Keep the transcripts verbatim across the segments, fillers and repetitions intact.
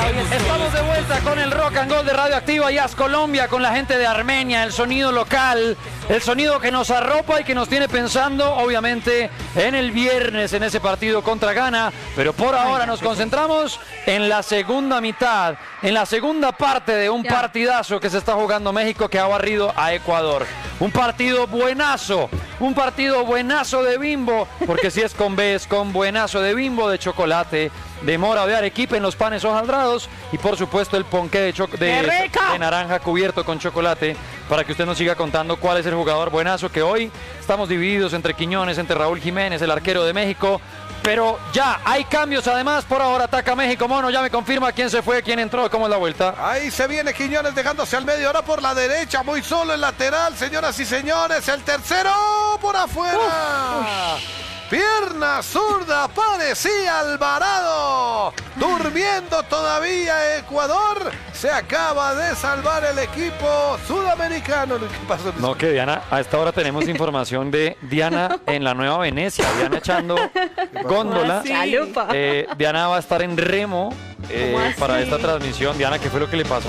Estamos de vuelta con el Rock and Gold de Radioactiva Jazz Colombia, con la gente de Armenia, el sonido local, el sonido que nos arropa y que nos tiene pensando, obviamente, en el viernes, en ese partido contra Ghana. Pero por ahora nos concentramos en la segunda mitad, en la segunda parte de un partidazo que se está jugando México, que ha barrido a Ecuador. Un partido buenazo, un partido buenazo de Bimbo, porque si es con B, es con buenazo de Bimbo, de chocolate, de mora o de arequipe en los panes hojaldrados, y por supuesto el ponqué de, cho- de, de naranja cubierto con chocolate, para que usted nos siga contando cuál es el jugador buenazo, que hoy estamos divididos entre Quiñones, entre Raúl Jiménez, el arquero de México. Pero ya hay cambios, además. Por ahora ataca México. Mono, ya me confirma quién se fue, quién entró, cómo es la vuelta. Ahí se viene Quiñones dejándose al medio, ahora por la derecha, muy solo el lateral, señoras y señores. El tercero por afuera. Uf, uf. Pierna zurda, parecía Alvarado. Durmiendo todavía Ecuador. Se acaba de salvar el equipo sudamericano. ¿Qué pasó? No, que Diana, a esta hora tenemos información de Diana en la Nueva Venecia. Diana echando góndola. Eh, Diana va a estar en remo eh, para esta transmisión. Diana, ¿qué fue lo que le pasó?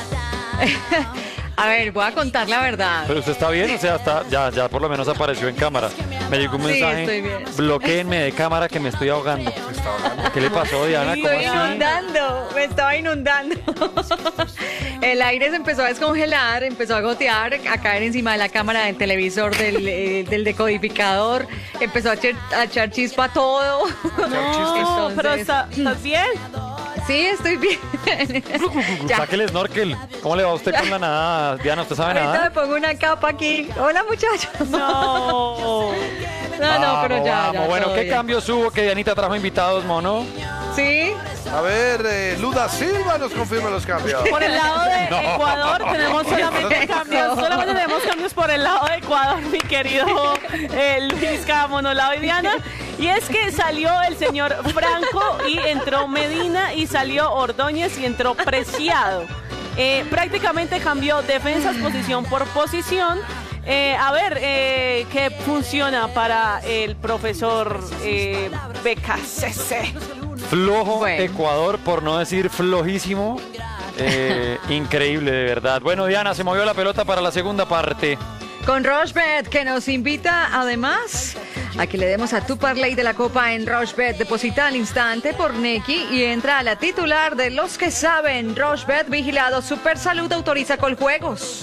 A ver, voy a contar la verdad. Pero usted está bien, o sea, está, ya, ya por lo menos apareció en cámara. Me llegó un mensaje, sí, bloquéenme de cámara que me estoy ahogando. ¿Me está ahogando? ¿Qué le pasó, Diana? Me ¿Cómo estoy así? inundando, me estaba inundando. El aire se empezó a descongelar, empezó a gotear, a caer encima de la cámara del televisor, del, eh, del decodificador. Empezó a, echar, a echar chispa todo. No, entonces, pero está, ¿estás bien? Sí, estoy bien. Saque el snorkel. ¿Cómo le va a usted con la nadada? Diana, ¿usted sabe nadar? nadar? Ahorita me pongo una capa aquí. Hola, muchachos. No. No, no, pero ya, vamos. ya. Bueno, ¿qué bien. cambios hubo que Dianita trajo invitados, Mono? Sí. A ver, eh, Luda Silva nos confirma los cambios. Por el lado de No. Ecuador tenemos solamente cambios, solamente tenemos cambios por el lado de Ecuador, mi querido eh, Luis Monolao y Diana. Y es que salió el señor Franco y entró Medina, y salió Ordóñez y entró Preciado. Eh, prácticamente cambió defensas posición por posición. Eh, a ver, eh, ¿qué funciona para el profesor eh, B K C C? Flojo Bueno. Ecuador, por no decir flojísimo. Eh, increíble, de verdad. Bueno, Diana, se movió la pelota para la segunda parte. Con Rochebet, que nos invita además a que le demos a tu parlay de la Copa en Rochebet. Deposita al instante por Nequi y entra a la titular de los que saben. Rochebet, vigilado Supersalud, autoriza Coljuegos.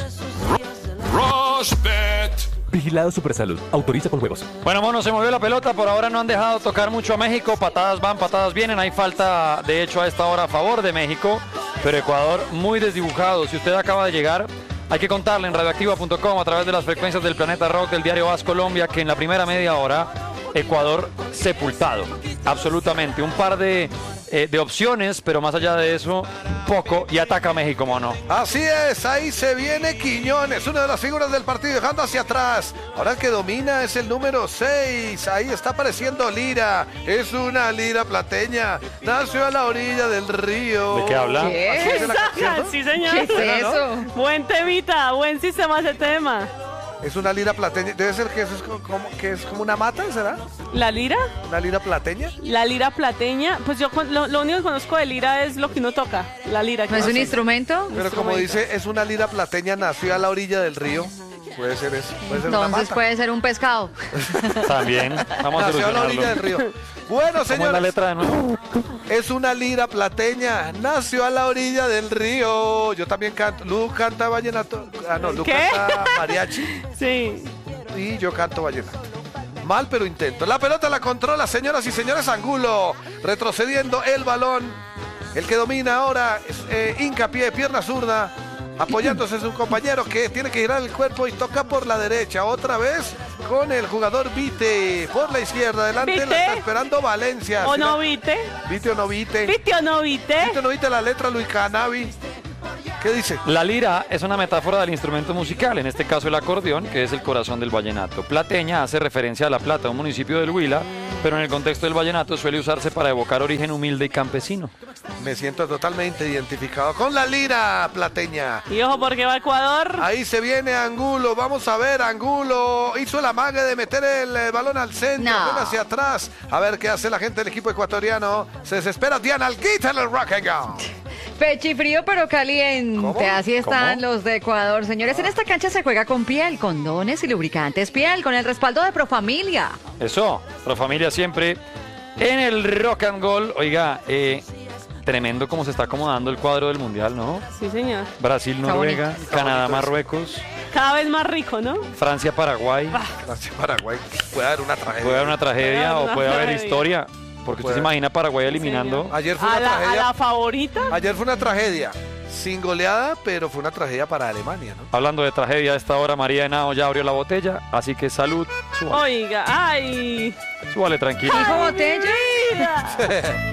Rochebet. Vigilado Supersalud. Autoriza con juegos. Bueno, Mono, se movió la pelota. Por ahora no han dejado tocar mucho a México. Patadas van, patadas vienen. Hay falta, de hecho, a esta hora a favor de México. Pero Ecuador muy desdibujado. Si usted acaba de llegar, hay que contarle en radioactiva punto com, a través de las frecuencias del Planeta Rock del diario Jazz Colombia, que en la primera media hora Ecuador sepultado. Absolutamente. Un par de, eh, de opciones, pero más allá de eso, poco. Y ataca a México, Mono. Así es, ahí se viene Quiñones, una de las figuras del partido, dejando hacia atrás. Ahora el que domina es el número seis. Ahí está apareciendo Lira. Es una lira plateña. Nació a la orilla del río. ¿De qué habla? ¿Qué? Así dice la canción, ¿no? Sí, señor. ¿Qué es eso? Buen temita, buen sistema ese tema. Es una lira plateña. Debe ser que eso es como, que es como una mata, ¿será? ¿La lira? ¿Una lira plateña? La lira plateña. Pues yo con- lo, lo único que conozco de lira es lo que uno toca. La lira. ¿No es un instrumento? Pero como dice, es una lira plateña, nació a la orilla del río. Puede ser eso. Puede ser una Entonces mata. puede ser un pescado. También. Vamos a Nació a la orilla del solucionarlo. río. Bueno, ¿Cómo es la señores, letra de nuevo? es una lira plateña. Nació a la orilla del río. Yo también canto. Lu canta vallenato. Ah, no, Lu ¿Qué? canta mariachi. Sí. Y yo canto vallenato. Mal, pero intento. La pelota la controla, señoras y señores, Angulo. Retrocediendo el balón. El que domina ahora es eh, hincapié, pierna zurda. Apoyándose en su compañero, que tiene que girar el cuerpo y toca por la derecha. Otra vez con el jugador Vite. Por la izquierda, adelante ¿Vite? la está esperando Valencia. ¿O ¿Sí no la- viste? ¿Vite o no vite? ¿Viste o no viste? ¿Vite o no vite la letra Luis Canavi? ¿Qué dice? La lira es una metáfora del instrumento musical, en este caso el acordeón, que es el corazón del vallenato. Plateña hace referencia a La Plata, un municipio del Huila, pero en el contexto del vallenato suele usarse para evocar origen humilde y campesino. Me siento totalmente identificado con la lira plateña. Y ojo, porque va Ecuador. Ahí se viene Angulo, vamos a ver, Angulo hizo el amague de meter el, eh, balón al centro, No. ven hacia atrás, a ver qué hace la gente del equipo ecuatoriano. Se desespera Diana, al quítale el rock and go. Pechifrío pero caliente, ¿Cómo? así están ¿Cómo? los de Ecuador. Señores, en esta cancha se juega con piel, condones y lubricantes piel, con el respaldo de Profamilia. Eso, Pro Familia siempre en el Rock and Roll. Oiga, eh, tremendo cómo se está acomodando el cuadro del Mundial, ¿no? Sí, señor. Brasil, Está Noruega, bonito. Canadá, bonito eso. Marruecos, Cada vez más rico, ¿no? Francia, Paraguay. Nació Paraguay. Puede haber una tragedia. Puede haber una tragedia Puede haber o una puede haber tragedia. historia. Porque usted Puede. se imagina Paraguay eliminando. Ayer fue A una la, a tragedia. la favorita. Ayer fue una tragedia. Sin goleada, pero fue una tragedia para Alemania, ¿no? Hablando de tragedia, a esta hora María Henao ya abrió la botella. Así que salud. Súbale, Oiga, ay. súbale tranquilo. ¿Dijo botella? Vida.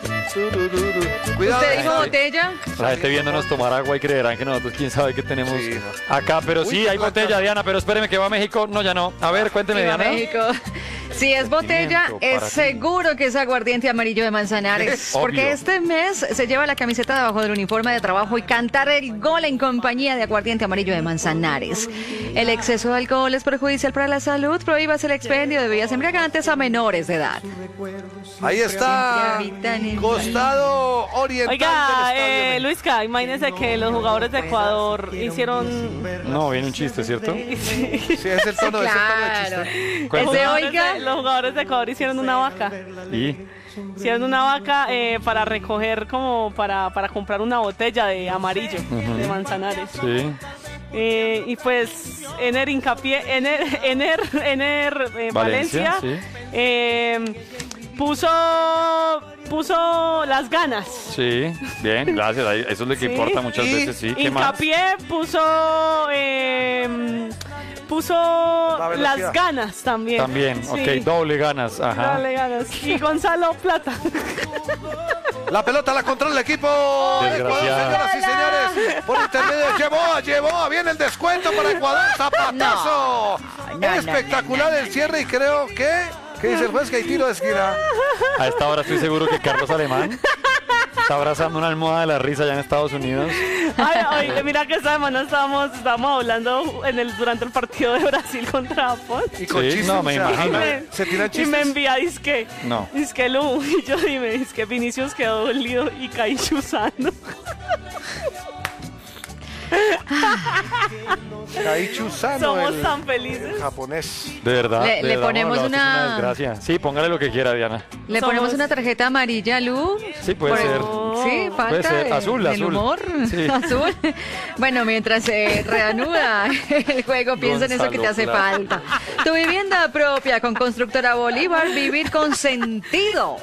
Cuidado. ¿Usted dijo Ay, botella? La gente viéndonos tomar agua y creerán que nosotros quién sabe qué tenemos Sí, no. acá. Pero Uy, sí, qué hay plata. botella, Diana. Pero espéreme que va a México. No, ya no. A ver, cuénteme, Viva Diana. México. Si es botella, Sentimiento es para ti. seguro que es aguardiente amarillo de Manzanares. Obvio. Porque este mes se lleva la camiseta debajo del uniforme de trabajo y cantar el gol en compañía de aguardiente amarillo de Manzanares. El exceso de alcohol es perjudicial para la salud. Prohíbas el expendio de bebidas embriagantes a menores de edad. Ahí está. Costado oriental del Oiga, estadio. eh, Luisca, imagínese que los jugadores de Ecuador hicieron. No, viene un chiste, ¿cierto? Sí, es el tono, es el tono de Claro. chiste. Los Cuéntame. Ese jugadores, oiga. de, los jugadores de Ecuador hicieron una vaca. Y Hicieron una vaca eh, para recoger, como para, para comprar una botella de amarillo de Manzanares. sí. Eh, y pues Ener Hincapié, Ener, Ener, Ener eh, Valencia, Valencia, sí. eh, puso, puso las ganas. Sí, bien, gracias. ahí- Eso es lo que Sí. importa muchas Y veces, sí. ¿Qué más? Hincapié puso, eh, puso La velocidad. las ganas también. También, Sí. ok, doble ganas. Ajá. Dale ganas. Y Gonzalo Plata. La pelota la controla el equipo de Ecuador, Desgraciado. señoras y señores. Por intermedio llevó, llevó, viene el descuento para Ecuador. Zapatazo. No, no, Espectacular el cierre y creo que, ¿qué dice el juez? Que hay tiro de esquina. A esta hora estoy seguro que Carlos Alemán está abrazando una almohada de la risa allá en Estados Unidos. Ay, ay, mira que esta semana estábamos, estábamos hablando en el, durante el partido de Brasil contra Japón. Y con Sí, chistes, no, me o sea, imagino. hablan- se tiran Y me chistes. envía, disque, No. disque Lu, y yo dime, disque Vinicius quedó dolido y caí chuzando. Kaichu Sano, Somos el tan felices. japonés. De verdad. Le- de le verdad, ponemos Manolo, esto es una- desgracia. Sí, póngale lo que quiera, Diana. Le Somos- ponemos una tarjeta amarilla, Lu. Sí, puede Por el- ser. Sí, falta Puede ser. de- Azul, del azul. humor. Sí. Azul. Bueno, mientras se reanuda el juego, piensa en eso que te hace Gonzalo falta. Tu vivienda propia con Constructora Bolívar, vivir con sentido.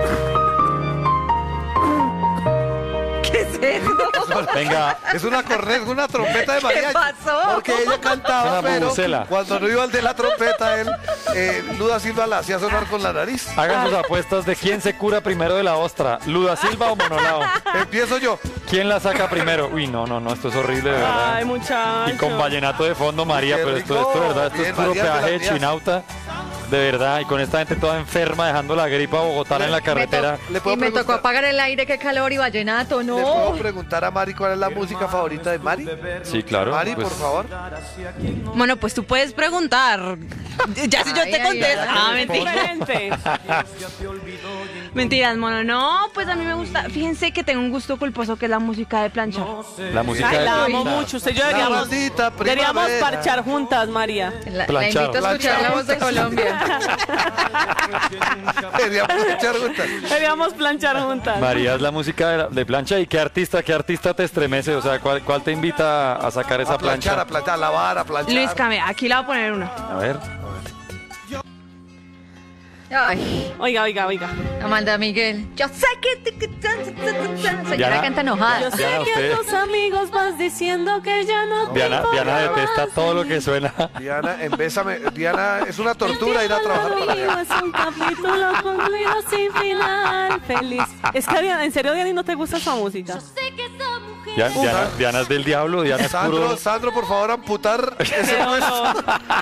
¿Qué es eso? Venga, Es una corneta, una trompeta de mariachi. pasó? Porque ella cantaba, Una pero bubucela. cuando no iba el de la trompeta, él, eh, Luda Silva la hacía sonar con la nariz. hagan sus apuestas de quién se cura primero de la ostra, Luda Silva o Monolao. Empiezo yo. ¿Quién la saca primero? Uy, no, no, no, esto es horrible, de verdad. Ay, muchacho. Y con vallenato de fondo, María, Qué pero esto, rico. esto de verdad, esto Bien, es puro María, de las peaje de mías. chinauta. De verdad, y con esta gente toda enferma, dejando la gripa bogotana en la carretera. Le puedo Y me tocó preguntar- apagar el aire, qué calor y vallenato, ¿Le puedo no. preguntar a Mari cuál es la música favorita de Mari? Sí, claro. Mari, pues, por favor. Bueno, pues tú puedes preguntar. Ya si yo Ay, te ay, contesto. ay. Ah, mentira. Diferente. Mentiras, mono. No, pues a mí me gusta. Fíjense que tengo un gusto culposo que es la música de plancha. La música Ay, de la amo plancha. mucho. Usted y yo La deberíamos, maldita deberíamos primavera. parchar juntas, María. La, la Planchado. invito a escuchar la voz de Colombia. Queríamos escuchar juntas. Deberíamos planchar juntas. María es la música de, la- de plancha. ¿Y qué artista, qué artista te estremece? O sea, ¿cuál, cuál te invita a sacar esa A planchar, plancha? a planchar, a lavar, a planchar. Luis Came, aquí le voy a poner una. A ver. Ay, Oiga, oiga, oiga. Amanda Miguel. Yo sé que... Señora Diana. canta enojada. Yo sé Diana, que usted- a tus amigos vas diciendo que ya no te Diana, importa Diana más. detesta todo lo que suena. Diana, en Bésame, Diana, es una tortura ir a trabajar para Mío allá. es un capítulo concluido sin final feliz. Es que Diana, en serio, Diana, ¿no te gusta esa música? Diana, Diana, Diana es del diablo, Diana es Sandro, puro. Sandro, por favor, amputar ese puesto.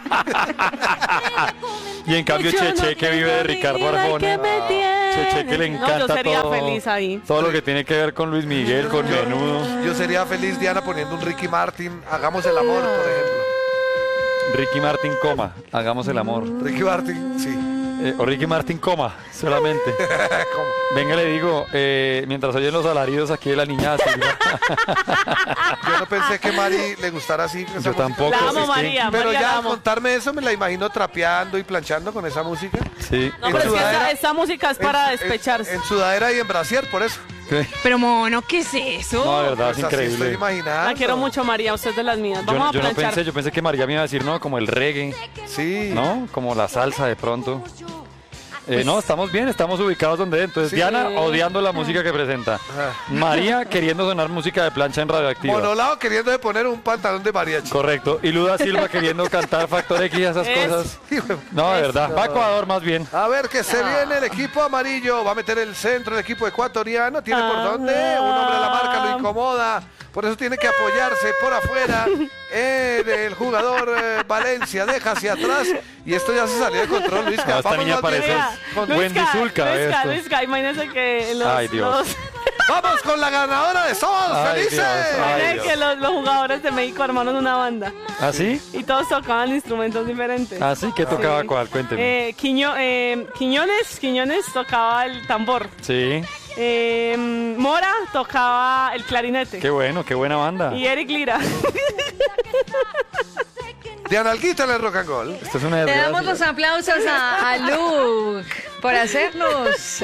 Y en cambio Yo no Cheche, que vive de tengo Ricardo ni idea Arjona. que me tiene. Cheche, que le No, encanta yo sería todo, feliz ahí. todo lo que tiene que ver con Luis Miguel, con Menudo. Yo sería feliz, Diana, poniendo un Ricky Martin. Hagamos el amor, por ejemplo. Ricky Martin, coma, hagamos el amor. Ricky Martin, sí. Eh, o Ricky Martin coma, solamente. Venga, le digo, eh, mientras oyen los alaridos aquí de la niña Silvia. Yo no pensé que Mari le gustara así. esa Yo música. tampoco. La amo, es que- María. Pero María, ya la al amo. contarme eso me la imagino trapeando y planchando con esa música. Sí. No, en pero es que sudadera- esta, esta música es para En- despecharse. En, en sudadera y en brasier, por eso. Sí. Pero mono, ¿qué es eso? No, de verdad, es Pues así estoy increíble. imaginando. La quiero mucho, María. Usted es de las mías. Yo, Vamos yo a no planchar. pensé, yo pensé que María me iba a decir, no, como el reggae, Sí. ¿no? Como la salsa de pronto. Eh, no, estamos bien, estamos ubicados donde. Entonces, Sí. Diana odiando la música que presenta. María queriendo sonar música de plancha en Radioactiva. Monolao queriendo de poner un pantalón de mariachi. Correcto. Y Luda Silva queriendo cantar Factor X y esas Es- cosas. Hijo de- No, de verdad. Va a Ecuador más bien. A ver que se viene el equipo amarillo. Va a meter el centro el equipo ecuatoriano. Tiene por Ah. dónde. Un hombre de la marca lo incomoda. Por eso tiene que apoyarse por afuera en el jugador eh, Valencia. Deja hacia atrás. Y esto ya se salió de control, Luisca. No, esta Vamos niña más bien parece- Mira, con- Wendy Zulka, ve Luisca, esto. Luisca, imagínese que los, Ay, Dios. los- Vamos con la ganadora de Somos Ay, Felices. Dios, ay. imagínese que los, los jugadores de México armaron una banda ¿Así? y todos tocaban instrumentos diferentes. ¿Así? ¿Qué tocaba Sí. cuál? Cuénteme. Eh, Quiño- eh, Quiñones, Quiñones tocaba el tambor. Sí. Eh, Mora tocaba el clarinete. Qué bueno, qué buena banda. Y Eric Lira. Diana Alguita en el Rock and Roll. Esto es una Le damos desgracia. los aplausos a, a Luke por hacernos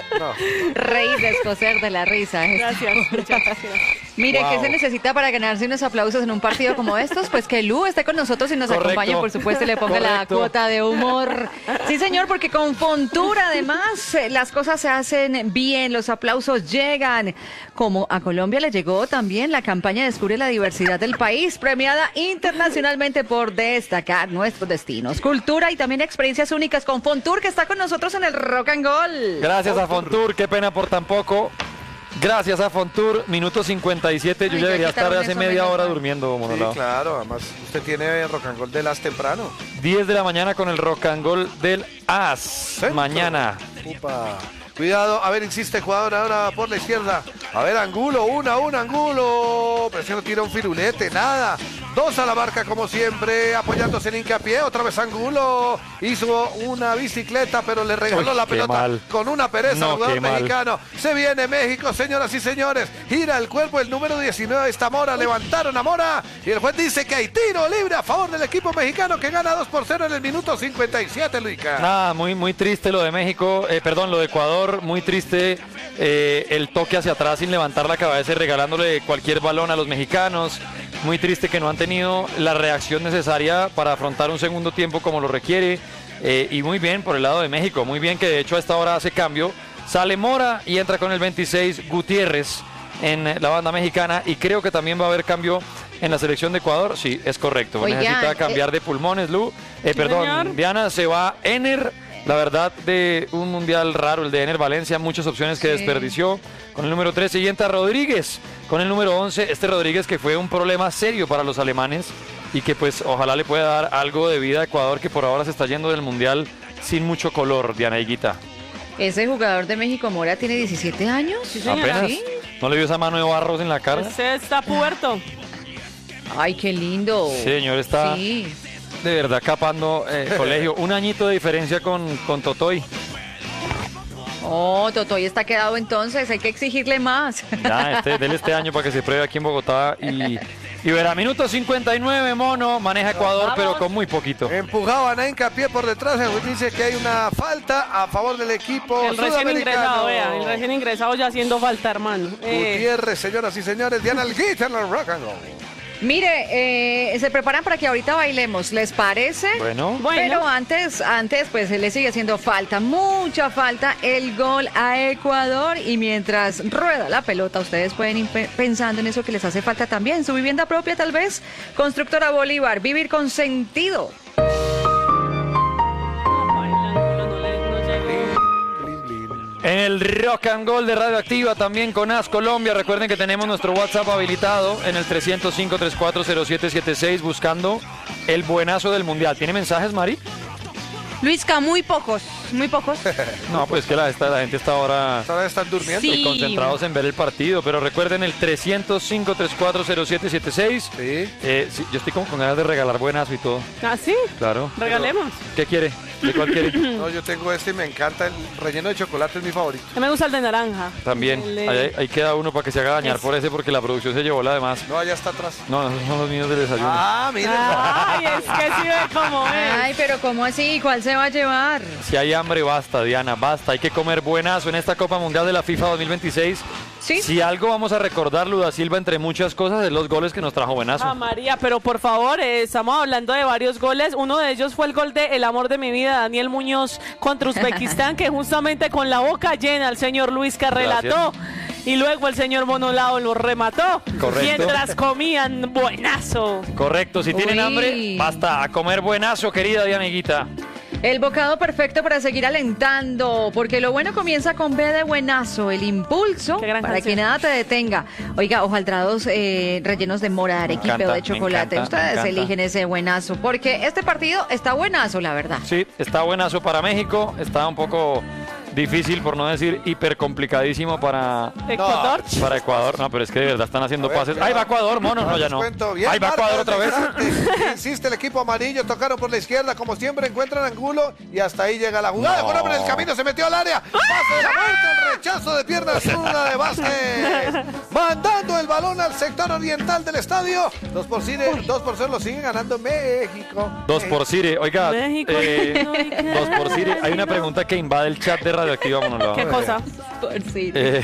reír, descoser de la risa. Gracias, muchas gracias. Mire, ¿qué Wow. se necesita para ganarse unos aplausos en un partido como estos? Pues que Lu esté con nosotros y nos Correcto. acompañe, por supuesto, y le ponga la Correcto. cuota de humor. Sí, señor, porque con Fontour, además, eh, las cosas se hacen bien, los aplausos llegan. Como a Colombia le llegó también la campaña Descubre la diversidad del país, premiada internacionalmente por destacar nuestros destinos, cultura y también experiencias únicas con Fontour, que está con nosotros en el Rock and Roll. Gracias a Fontour, qué pena por tan poco. Gracias a Fontour, minuto cincuenta y siete. Yo Ay, ya ya debería estar quitaron hace eso, media menos hora mal. durmiendo, Sí, Monolao. claro. Además, usted tiene Rock and Roll de las temprano. diez de la mañana con el Rock and Roll del As. Centro. Mañana. Upa. Cuidado, a ver, insiste el jugador ahora por la izquierda. A ver, Angulo, una, una, Angulo. Pero si no tira un firulete, nada. Dos a la marca como siempre, apoyándose en hincapié. Otra vez Angulo. Hizo una bicicleta, pero le regaló Uy, la qué pelota mal. con una pereza No, al jugador qué mal. mexicano. Se viene México, señoras y señores. Gira el cuerpo, el número diecinueve está Mora. Levantaron a Mora. Y el juez dice que hay tiro libre a favor del equipo mexicano que gana dos por cero en el minuto cincuenta y siete, Luica. Nada, muy, muy triste lo de México, eh, perdón, lo de Ecuador, muy triste eh, el toque hacia atrás sin levantar la cabeza y regalándole cualquier balón a los mexicanos. Muy triste que no han tenido la reacción necesaria para afrontar un segundo tiempo como lo requiere. Eh, y muy bien por el lado de México, muy bien que de hecho a esta hora hace cambio. Sale Mora y entra con el veintiséis Gutiérrez en la banda mexicana y creo que también va a haber cambio en la selección de Ecuador. Sí, es correcto. Oigan, Necesita cambiar eh, de pulmones, Lu. Eh, perdón, señor. Diana, se va Ener. La verdad, de un mundial raro, el de Ener Valencia, muchas opciones que Sí. desperdició. Con el número trece y entra Rodríguez. Con el número once, este Rodríguez que fue un problema serio para los alemanes y que pues ojalá le pueda dar algo de vida a Ecuador, que por ahora se está yendo del mundial sin mucho color, Diana Higuita. Ese jugador de México, Mora, tiene diecisiete años. Sí, señora. Apenas. ¿Sí? ¿No le vio esa mano de Barros en la cara? Usted está puerto. Ay, qué lindo. Señor, está Sí. de verdad capando eh, colegio. Un añito de diferencia con, con Totoy. Oh, Totoy está quedado entonces, hay que exigirle más. Ya, este, dele este año para que se pruebe aquí en Bogotá. Y, y verá, minuto cincuenta y nueve, Mono. Maneja Ecuador, Vamos. pero con muy poquito. Empujaban a hincapié por detrás. El juez dice que hay una falta a favor del equipo El recién ingresado, sudamericano. vea. El recién ingresado ya haciendo falta, hermano. Eh, Gutiérrez, señoras y señores. Diana Alguita en el Rock and Roll. Mire, eh, se preparan para que ahorita bailemos, ¿les parece? Bueno, Bueno. Pero antes, antes, pues le sigue haciendo falta, mucha falta el gol a Ecuador. Y mientras rueda la pelota, ustedes pueden ir pe- pensando en eso que les hace falta también. Su vivienda propia, tal vez. Constructora Bolívar, vivir con sentido. no, baila, no, no le- no llegó. Blin, blin. en el Rock and Roll de Radioactiva, también con As Colombia. Recuerden que tenemos nuestro WhatsApp habilitado en el trescientos cinco, treinta y cuatro cero siete setenta y seis buscando el buenazo del Mundial. ¿Tiene mensajes, Mari? Luisca, muy pocos, Muy pocos. No, pues que la, esta, la gente está ahora Ahora están durmiendo. Sí. y concentrados en ver el partido, pero recuerden el trescientos cinco treinta y cuatro cero siete setenta y seis. Sí. Eh, sí, yo estoy como con ganas de regalar buenazo y todo. ¿Ah, sí? Claro. Regalemos. ¿Qué quiere? ¿De cuál quiere? No, yo tengo este y me encanta. El relleno de chocolate es mi favorito. A mí me gusta el de naranja. También. El de- Ahí, ahí queda uno para que se haga dañar Es- por ese porque la producción se llevó la demás. No, allá está atrás. No, no, esos son los niños del desayuno. Ah, miren. Ay, es que sí ve cómo es. Ay, pero ¿cómo así? ¿Cuál se va a llevar? Si hay hambre, basta, Diana, basta. Hay que comer buenazo en esta Copa Mundial de la FIFA dos mil veintiséis. Sí. Si algo vamos a recordar, Luda Silva, entre muchas cosas, es los goles que nos trajo buenazo. Ah, María, pero por favor, eh, estamos hablando de varios goles. Uno de ellos fue el gol de El amor de mi vida, Daniel Muñoz contra Uzbekistán, que justamente con la boca llena el señor Luis que relató. Y luego el señor Monolao lo remató. Correcto. Mientras comían buenazo. Correcto, si tienen Uy. hambre, basta a comer buenazo, querida Dianiguita. El bocado perfecto para seguir alentando, porque lo bueno comienza con B de buenazo, el impulso Qué gran para canción. que nada te detenga. Oiga, hojaldrados eh, rellenos de mora, arequipe encanta, o de me chocolate. encanta, me Ustedes encanta. eligen ese buenazo, porque este partido está buenazo, la verdad. Sí, está buenazo para México, está un poco difícil, por no decir hiper complicadísimo para, Ecuador. para Ecuador. No, pero es que de verdad están haciendo A ver, pases. cuidado. Ahí va Ecuador, mono, no, ya Les no. cuento. Bien, Ahí va Ecuador otra vez. interesante. Insiste el equipo amarillo, tocaron por la izquierda, como siempre encuentran ángulo y hasta ahí llega la jugada. No. Con hombre en el camino, se metió al área. Pase de la muerte, el rechazo de pierna zurda de Vázquez. Mandando el balón al sector oriental del estadio. Dos por cero, dos por cero lo sigue ganando México. Dos por Cire. Oiga, México, eh, México, dos por Cire. Hay una pregunta que invade el chat de Radioactiva Monolado. ¿Qué cosa? Por si- Eh,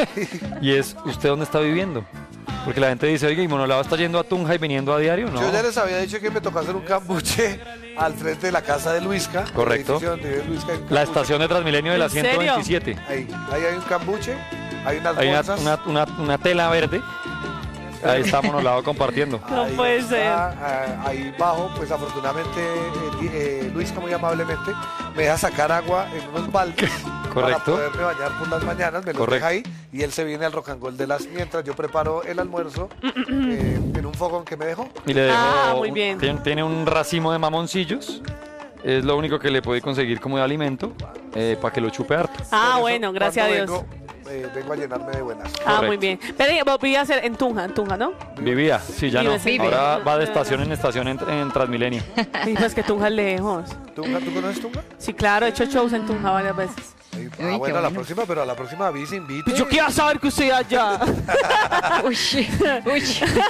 y es, ¿usted dónde está viviendo? Porque la gente dice, oiga, ¿y Monolado está yendo a Tunja y viniendo a diario? No. Yo ya les había dicho que me tocó hacer un cambuche al frente de la casa de Luisca. Correcto. El edificio donde vive Luisca, hay un La cambuche. estación de Transmilenio de la ¿En serio? ciento veintisiete. Ahí, ahí hay un cambuche, hay unas Hay una, bolsas. una, una, una tela verde. Ahí está Monolado compartiendo. No Ahí puede está, ser. ah, ahí bajo, pues afortunadamente eh, di- eh, Luisca muy amablemente me deja sacar agua en unos baldes Correcto. para poderme bañar por las mañanas, me lo Correcto. deja ahí y él se viene al rock and roll de las mientras yo preparo el almuerzo eh, en un fogón que me dejó. Y le dejo Ah, muy un- bien. Tiene, tiene un racimo de mamoncillos. Es lo único que le puede conseguir como de alimento eh, para que lo chupe harto. Ah, Por eso, bueno, gracias a cuando Dios. Vengo, eh, vengo a llenarme de buenas. Ah, Correcto. muy bien. Pero volví a hacer en Tunja, en Tunja, ¿no? Vivía, sí, ya no. Vive, sí. Ahora Vive. va de estación en estación en, en Transmilenio. Y pues que Tunja es lejos. ¿Tunga? ¿Tú conoces Tunga? Sí, claro, he hecho shows en Tunja varias veces. Ahí- Uy, ah, qué bueno, a la bueno. próxima, pero a la próxima avisa, invite. Pues yo quiero saber que usted allá. Uy, uy.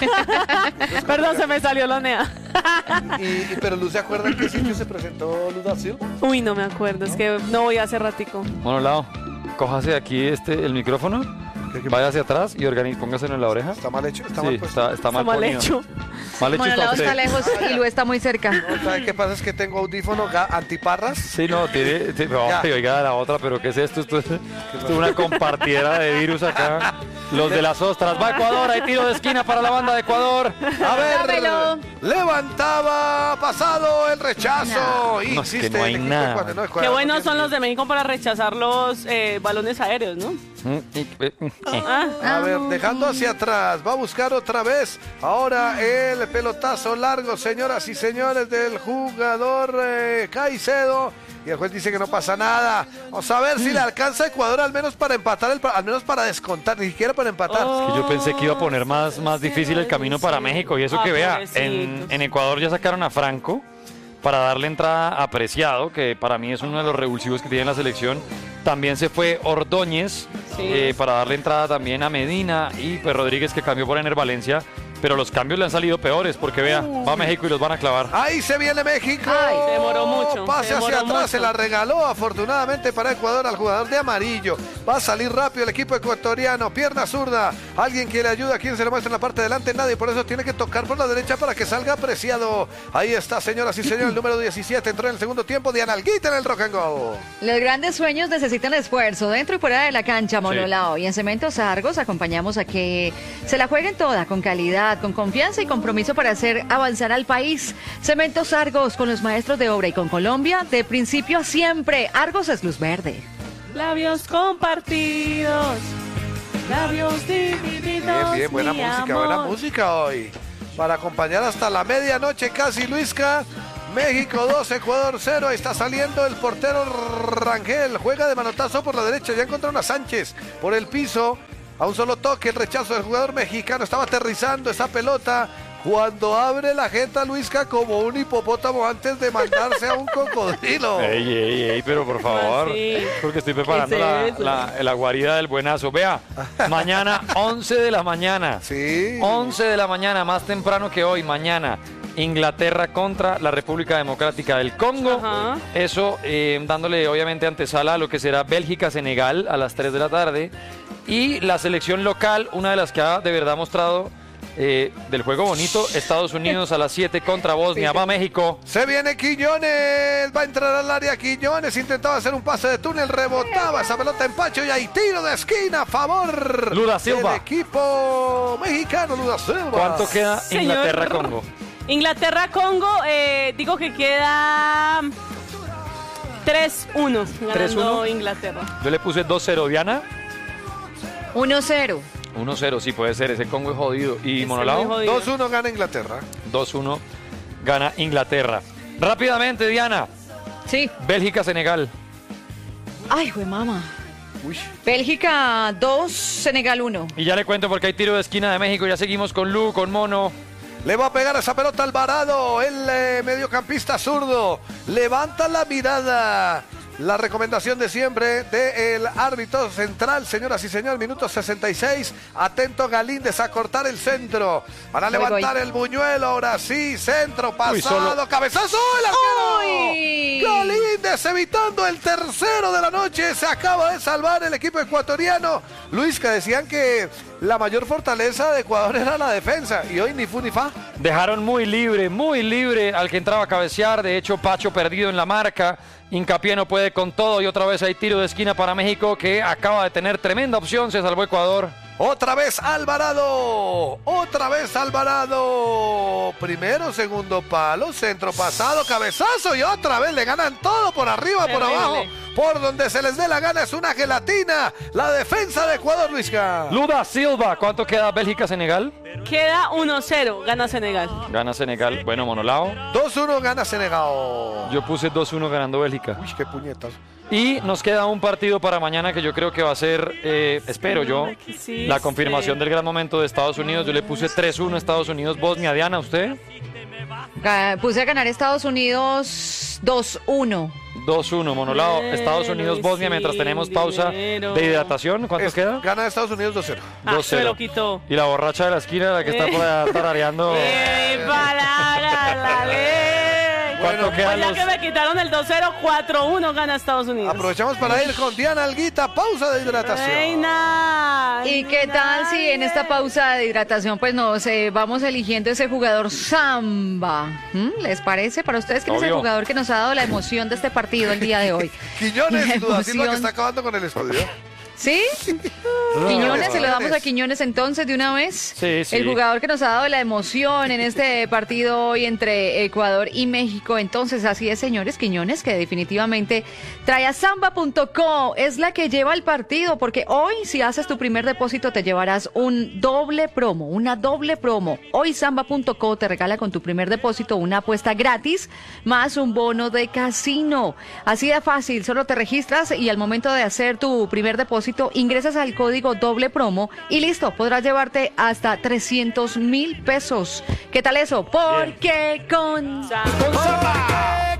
Perdón, se me salió la nea. Y, y- pero Luz, ¿se acuerda en qué sitio se presentó Luz da Silva? Uy, no me acuerdo, es que no voy hace ratico. Monolado, cójase aquí este, el micrófono, vaya hacia atrás y organi- póngaselo en la oreja. ¿Está mal hecho? ¿Está Sí, mal puesto? está, está mal Está mal ponido. hecho. Mal hecho Monolado está está usted. lejos y Lu está muy cerca. No, ¿sabe qué pasa? Es que tengo audífono ga- antiparras. Sí, no, tiene, tiene- Ya. ay, oiga, la otra, pero ¿qué es esto? Esto es, esto es una compartidera de virus acá. Los de las ostras. Va Ecuador, hay tiro de esquina para la banda de Ecuador. A ver, Dámelo. levantaba, pasado el rechazo. No, es que Insiste no hay el equipo nada. ecuatoriano. No, Qué Ecuador no buenos tiene son los de nivel. México para rechazar los eh, balones aéreos, ¿no? Mm, y- eh, mm, eh. Ah, A ver, dejando hacia atrás, va a buscar otra vez. Ahora el pelotazo largo, señoras y señores, del jugador eh, Caicedo. Y el juez dice que no pasa nada. Vamos a ver si le alcanza a Ecuador al menos para empatar, el, pa- al menos para descontar, ni siquiera para empatar. Oh. Que yo pensé que iba a poner más, más difícil el camino para México. Y eso Ah, que vea, en, pobrecitos. en Ecuador ya sacaron a Franco para darle entrada a Preciado, que para mí es uno de los revulsivos que tiene la selección. También se fue Ordóñez Sí. eh, para darle entrada también a Medina y pues Rodríguez, que cambió por Ener Valencia. Pero los cambios le han salido peores porque vea, va a México y los van a clavar. Ahí se viene México. Ay, se demoró mucho, Pase se hacia demoró atrás, mucho. se la regaló afortunadamente para Ecuador al jugador de amarillo. Va a salir rápido el equipo ecuatoriano. Pierna zurda. Alguien que le ayuda. ¿Quién se le muestra en la parte de delante? Nadie. Por eso tiene que tocar por la derecha para que salga Preciado. Ahí está, señoras y señores. El número diecisiete entró en el segundo tiempo. Diana Alguita en el rock and roll. Los grandes sueños necesitan esfuerzo dentro y fuera de la cancha, Monolao. Y en Cementos Argos acompañamos a que se la jueguen toda, con calidad, con confianza y compromiso para hacer avanzar al país. Cementos Argos, con los maestros de obra y con Colombia, de principio a siempre. Argos es luz verde. labios compartidos, labios divididos. Bien, bien, buena mi música, amor. buena música hoy. Para acompañar hasta la medianoche casi, Luisca. México dos, Ecuador cero. Está saliendo el portero Rangel. Juega de manotazo por la derecha. Ya encontró a Sánchez por el piso. A un solo toque, el rechazo del jugador mexicano. Estaba aterrizando esa pelota cuando abre la jeta Luisca como un hipopótamo antes de mandarse a un cocodrilo. Ey, ey, ey, pero por favor, Sí. porque estoy preparando la, la, la guarida del buenazo. Vea, mañana once de la mañana. Sí. once de la mañana, más temprano que hoy, mañana. Inglaterra contra la República Democrática del Congo. Ajá. Eso eh, dándole obviamente antesala a lo que será Bélgica-Senegal a las tres de la tarde. Y la selección local, una de las que ha de verdad mostrado eh, del juego bonito, Estados Unidos a las siete contra Bosnia. Va México. Se viene Quiñones, va a entrar al área Quiñones, intentaba hacer un pase de túnel, rebotaba esa pelota en Pacho y hay tiro de esquina a favor Luda Silva. del equipo mexicano, Luda Silva. ¿Cuánto queda Señor. Inglaterra-Congo? Inglaterra-Congo, eh, digo que queda tres uno tres uno. ganando Inglaterra. Yo le puse dos cero, Diana. uno cero. uno cero, sí puede ser, ese Congo es jodido. ¿Y Está Monolao? muy jodido. dos uno gana Inglaterra. dos uno gana Inglaterra. Rápidamente, Diana. Sí. Bélgica-Senegal. Ay, güey, mamá. Uy. Bélgica dos, Senegal uno. Y ya le cuento porque hay tiro de esquina de México. Ya seguimos con Lu, con Mono. Le va a pegar esa pelota Alvarado, el eh, mediocampista zurdo. Levanta la mirada. La recomendación de siempre del árbitro central, señoras y señores, minuto sesenta y seis. Atento Galíndez a cortar el centro. Para Voy, levantar voy. el buñuelo, ahora sí, centro pasado, solo- cabezazo, el arquero. ¡Uy! Galíndez evitando el tercero de la noche. Se acaba de salvar el equipo ecuatoriano. Luis, que decían que la mayor fortaleza de Ecuador era la defensa. Y hoy ni fu ni fa. Dejaron muy libre, muy libre al que entraba a cabecear. De hecho, Pacho perdido en la marca. Hincapié no puede con todo y otra vez hay tiro de esquina para México que acaba de tener tremenda opción. Se salvó Ecuador. Otra vez Alvarado. Otra vez Alvarado. Primero, segundo palo, centro pasado, cabezazo y otra vez le ganan todo por arriba, por Terrible. abajo. Por donde se les dé la gana es una gelatina. La defensa de Ecuador, Luisca. Luda Silva. ¿Cuánto queda Bélgica-Senegal? Queda uno cero, gana Senegal. Gana Senegal. Bueno, Monolao. dos uno gana Senegal. Yo puse dos uno ganando Bélgica. Uy, qué puñetas. Y nos queda un partido para mañana que yo creo que va a ser, eh, espero yo, Sí, la confirmación sí. del gran momento de Estados Unidos. Yo le puse tres uno Estados Unidos, Bosnia. Diana, ¿usted? Ga- Puse a ganar Estados Unidos dos uno. dos uno, Monolao. Estados Unidos, Bosnia, mientras tenemos pausa de hidratación. ¿Cuánto Es- queda? Gana Estados Unidos dos cero. Ah, dos se me cero. lo quitó. Y la borracha de la esquina, la que está por allá tarareando. ¡Eh, para la ley! ¿Cuánto Bueno, quedan Pues ya los- que me quitaron el dos cero, cuatro uno gana Estados Unidos. Aprovechamos para ir con Diana Alguita. Pausa de hidratación. Reina. ¿Y qué tal si en esta pausa de hidratación pues nos eh, vamos eligiendo ese jugador Samba? ¿Mm? ¿Les parece? Para ustedes, ¿quién es el Obvio. jugador que nos ha dado la emoción de este partido el día de hoy? Quiñones, La sin duda, Silva, que emoción. está acabando con el estudio. ¿Sí? Quiñones, se lo damos a Quiñones entonces de una vez. Sí, sí. El jugador que nos ha dado la emoción en este partido hoy entre Ecuador y México. Entonces, así es, señores, Quiñones, que definitivamente trae a samba punto co. Es la que lleva el partido, porque hoy, si haces tu primer depósito, te llevarás un doble promo, una doble promo. Hoy samba punto co te regala con tu primer depósito una apuesta gratis más un bono de casino. Así de fácil, solo te registras y al momento de hacer tu primer depósito, ingresas al código doble promo y listo, podrás llevarte hasta trescientos mil pesos. ¿Qué tal eso? Porque con... Con Samba.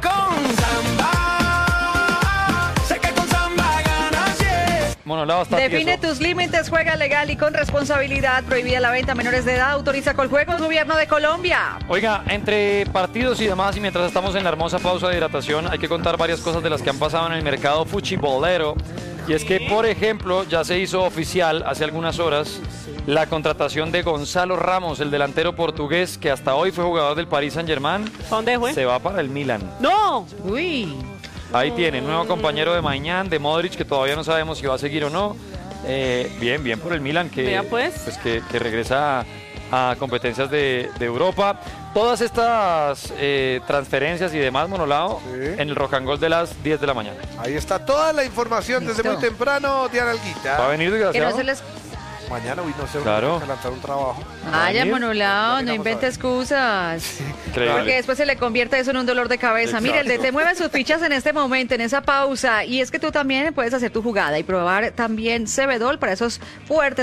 Monolao está Define tieso. tus límites, juega legal y con responsabilidad. Prohibida la venta a menores de edad. Autoriza con juegos Gobierno de Colombia. Oiga, entre partidos y demás, y mientras estamos en la hermosa pausa de hidratación, hay que contar varias cosas de las que han pasado en el mercado fuchibolero. Y es que, por ejemplo, ya se hizo oficial hace algunas horas la contratación de Gonzalo Ramos, el delantero portugués que hasta hoy fue jugador del Paris Saint-Germain. ¿Dónde fue? Se va para el Milan. ¡No! Uy. Ahí tiene, nuevo compañero de Mañán, de Modric, que todavía no sabemos si va a seguir o no. Eh, bien, bien por el Milan, que, Vea, pues. que, que regresa a, a competencias de, de Europa. Todas estas eh, transferencias y demás, Monolao, Sí. en el Rock and Roll de las diez de la mañana. Ahí está toda la información desde Listo. muy temprano, Diana Alguita. Va a venir, Que no desgraciado. se les... Mañana, uy, no sé, Claro. tengo que lanzar un trabajo. Ay, Daniel. Monolao, no Terminamos invente hoy. excusas. Increíble. Porque después se le convierte eso en un dolor de cabeza. Mire, el D T mueve sus fichas en este momento, en esa pausa. Y es que tú también puedes hacer tu jugada y probar también Cebedol para esos fuertes